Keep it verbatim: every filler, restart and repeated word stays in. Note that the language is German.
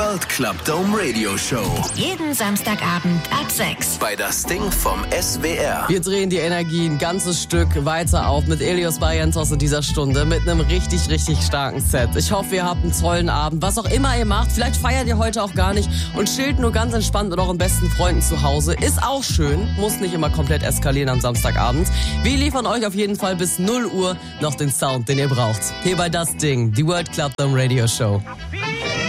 World Club Dome Radio Show. Jeden Samstagabend ab sechs. Bei Das Ding vom S W R. Wir drehen die Energie ein ganzes Stück weiter auf mit Elios Barrientos in dieser Stunde mit einem richtig, richtig starken Set. Ich hoffe, ihr habt einen tollen Abend. Was auch immer ihr macht, vielleicht feiert ihr heute auch gar nicht und chillt nur ganz entspannt mit euren besten Freunden zu Hause. Ist auch schön, muss nicht immer komplett eskalieren am Samstagabend. Wir liefern euch auf jeden Fall bis null Uhr noch den Sound, den ihr braucht. Hier bei Das Ding, die World Club Dome Radio Show.